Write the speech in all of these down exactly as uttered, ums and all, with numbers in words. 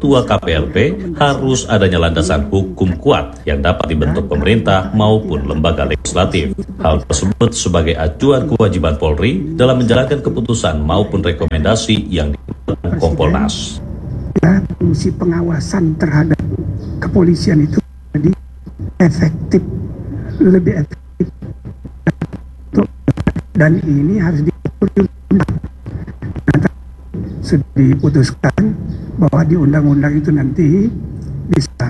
Ketua K P L P harus adanya landasan hukum kuat yang dapat dibentuk pemerintah maupun lembaga legislatif. Hal tersebut sebagai acuan kewajiban Polri dalam menjalankan keputusan maupun rekomendasi yang dibuat Kompolnas. Fungsi pengawasan terhadap kepolisian itu jadi efektif, lebih efektif, dan ini harus diatur. Sudah diputuskan bahwa di undang-undang itu nanti bisa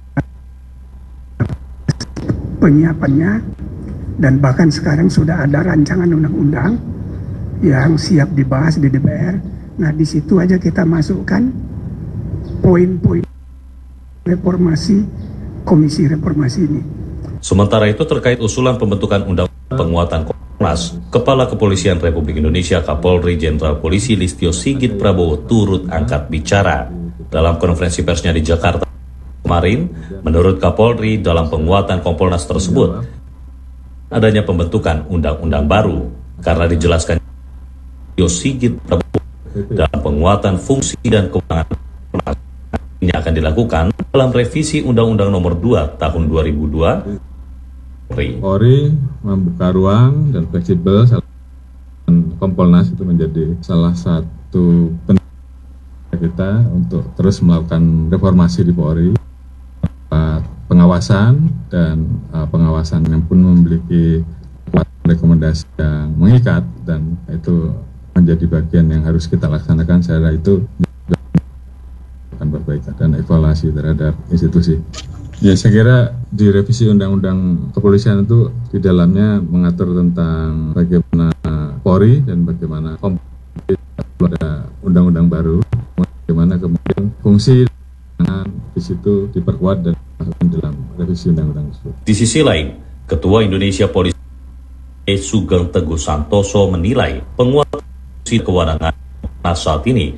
penyiapannya, dan bahkan sekarang sudah ada rancangan undang-undang yang siap dibahas di D P R. Nah, di situ aja kita masukkan poin-poin reformasi, komisi reformasi ini. Sementara itu terkait usulan pembentukan undang penguatan Kompolnas, Kepala Kepolisian Republik Indonesia Kapolri Jenderal Polisi Listio Sigit Prabowo turut angkat bicara. Dalam konferensi persnya di Jakarta kemarin, menurut Kapolri dalam penguatan Kompolnas tersebut adanya pembentukan undang-undang baru karena dijelaskan Listio Sigit Prabowo dalam penguatan fungsi dan kewenangan Kompolnas ini akan dilakukan dalam revisi Undang-Undang Nomor dua Tahun dua ribu dua. Polri membuka ruang dan fleksibel, dan Kompolnas itu menjadi salah satu penting kita untuk terus melakukan reformasi di Polri, pengawasan dan uh, pengawasan yang pun memiliki rekomendasi yang mengikat, dan itu menjadi bagian yang harus kita laksanakan. Secara itu akan perbaikan dan evaluasi terhadap institusi. Ya, saya kira di revisi Undang-Undang Kepolisian itu di dalamnya mengatur tentang bagaimana Polri dan bagaimana Kompolnas, ada undang-undang baru, bagaimana kemudian fungsi di situ diperkuat dan dimasukkan dalam revisi undang-undang tersebut. Di sisi lain, Ketua Indonesia Polisi Sugeng Teguh Santoso menilai penguatan fungsi kewenangan saat ini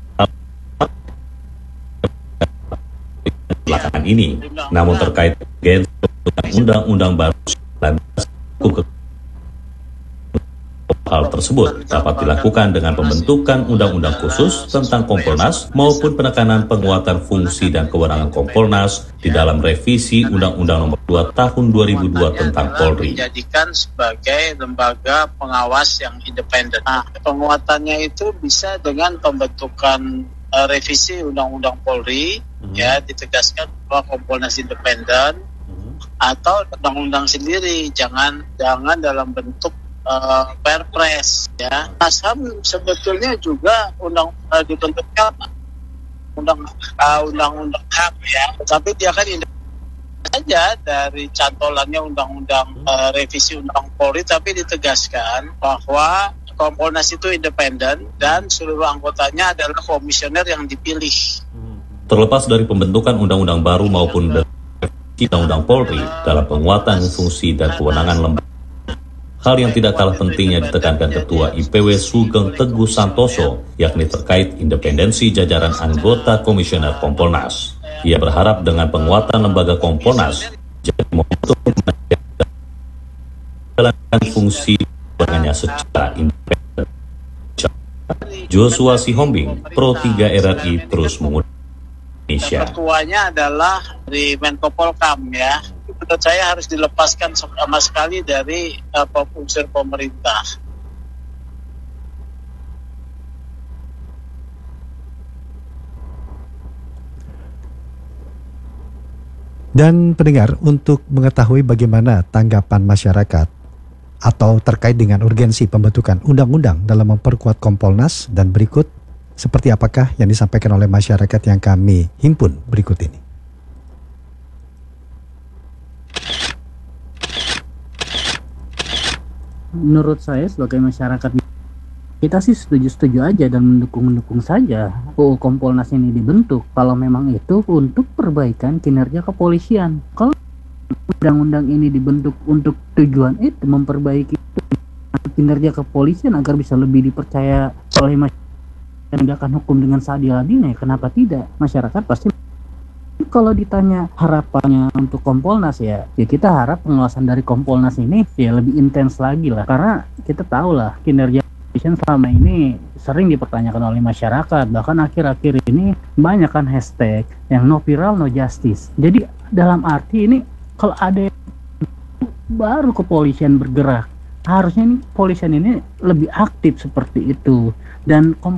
belakangan ini. Namun terkait gen undang-undang baru dan hal tersebut dapat dilakukan dengan pembentukan undang-undang khusus tentang Kompolnas maupun penekanan penguatan fungsi dan kewenangan Kompolnas di dalam revisi Undang-Undang Nomor dua Tahun dua ribu dua tentang Polri. Dijadikan sebagai lembaga pengawas yang independen. Nah, penguatannya itu bisa dengan pembentukan uh, revisi Undang-Undang Polri, hmm. ya ditegaskan bahwa Kompolnas independen, hmm. atau undang-undang sendiri, jangan jangan dalam bentuk Uh, perpres, ya. Asam sebetulnya juga undang uh, dibentuknya undang uh, undang-undang H A M, ya, tapi dia kan independen saja dari cantolannya undang-undang uh, revisi undang Polri, tapi ditegaskan bahwa Kompolnas itu independen dan seluruh anggotanya adalah komisioner yang dipilih. Terlepas dari pembentukan undang-undang baru maupun revisi undang-undang Polri dalam penguatan fungsi dan kewenangan lembaga, hal yang tidak kalah pentingnya ditekankan Ketua I P W Sugeng Teguh Santoso, yakni terkait independensi jajaran anggota komisioner Kompolnas. Ia berharap dengan penguatan lembaga Kompolnas jadi momentum menjalankan fungsi kewenangannya secara independen. Joshua Sihombing, Pro tiga R R I terus mengundang Indonesia. Ketuanya adalah di Menko Polkam, ya. Menurut saya harus dilepaskan sama sekali dari uh, unsur pemerintah. Dan pendengar, untuk mengetahui bagaimana tanggapan masyarakat atau terkait dengan urgensi pembentukan undang-undang dalam memperkuat Kompolnas, dan berikut seperti apakah yang disampaikan oleh masyarakat yang kami himpun berikut ini. Menurut saya sebagai masyarakat, kita sih setuju-setuju aja dan mendukung-mendukung saja U U Kompolnas ini dibentuk kalau memang itu untuk perbaikan kinerja kepolisian. Kalau undang-undang ini dibentuk untuk tujuan itu, memperbaiki kinerja kepolisian agar bisa lebih dipercaya oleh masyarakat, menegakkan hukum dengan seadil-adilnya, kenapa tidak? Masyarakat pasti. Kalau ditanya harapannya untuk Kompolnas, ya, ya kita harap pengawasan dari Kompolnas ini ya lebih intens lagi lah, karena kita tahu lah kinerja kepolisian selama ini sering dipertanyakan oleh masyarakat, bahkan akhir-akhir ini banyak kan hashtag yang no viral no justice. Jadi dalam arti ini kalau ada yang baru kepolisian bergerak, harusnya ini kepolisian ini lebih aktif seperti itu. Dan